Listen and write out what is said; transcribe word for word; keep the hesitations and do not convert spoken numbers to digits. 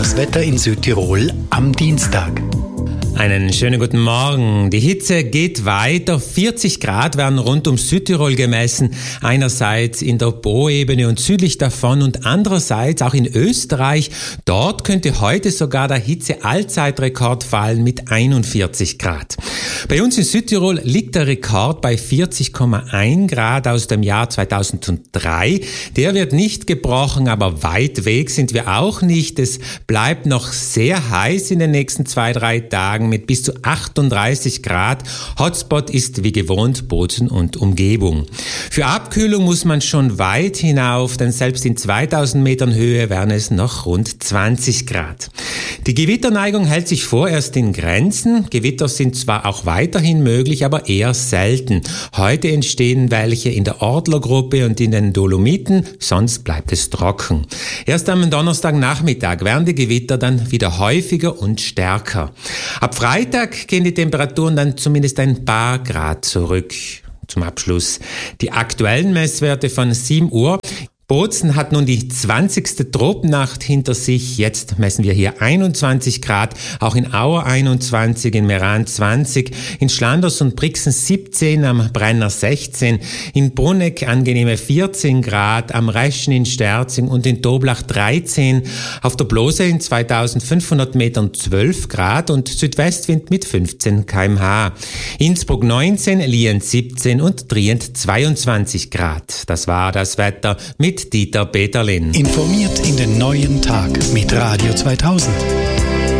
Das Wetter in Südtirol am Dienstag. Einen schönen guten Morgen. Die Hitze geht weiter. vierzig Grad werden rund um Südtirol gemessen. Einerseits in der Poebene und südlich davon und andererseits auch in Österreich. Dort könnte heute sogar der Hitze-Allzeitrekord fallen mit einundvierzig Grad. Bei uns in Südtirol liegt der Rekord bei vierzig Komma eins Grad aus dem Jahr zweitausenddrei. Der wird nicht gebrochen, aber weit weg sind wir auch nicht. Es bleibt noch sehr heiß in den nächsten zwei, drei Tagen mit bis zu achtunddreißig Grad. Hotspot ist wie gewohnt Bozen und Umgebung. Für Abkühlung muss man schon weit hinauf, denn selbst in zweitausend Metern Höhe wären es noch rund zwanzig Grad. Die Gewitterneigung hält sich vorerst in Grenzen. Gewitter sind zwar auch weiterhin möglich, aber eher selten. Heute entstehen welche in der Ortlergruppe und in den Dolomiten, sonst bleibt es trocken. Erst am Donnerstagnachmittag werden die Gewitter dann wieder häufiger und stärker. Ab Freitag gehen die Temperaturen dann zumindest ein paar Grad zurück. Zum Abschluss die aktuellen Messwerte von sieben Uhr. Bozen hat nun die zwanzigste Tropennacht hinter sich. Jetzt messen wir hier einundzwanzig Grad, auch in Auer einundzwanzig, in Meran zwanzig, in Schlanders und Brixen siebzehn, am Brenner sechzehn, in Bruneck angenehme vierzehn Grad, am Reschen in Sterzing und in Toblach dreizehn, auf der Blose in zweitausendfünfhundert Metern zwölf Grad und Südwestwind mit fünfzehn Kilometer pro Stunde. Innsbruck neunzehn, Lienz siebzehn und Trient zweiundzwanzig Grad. Das war das Wetter mit Dieter Peterlin. Informiert in den neuen Tag mit Radio zweitausend.